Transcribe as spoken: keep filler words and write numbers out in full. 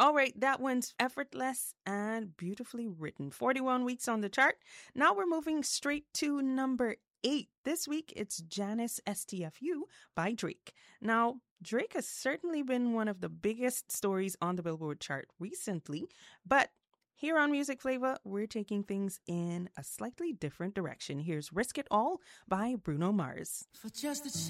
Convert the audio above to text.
All right, that one's effortless and beautifully written. forty-one weeks on the chart. Now we're moving straight to number eight. This week, it's Janice S T F U by Drake. Now, Drake has certainly been one of the biggest stories on the Billboard chart recently, but here on Music Flavor, we're taking things in a slightly different direction. Here's Risk It All by Bruno Mars. For just a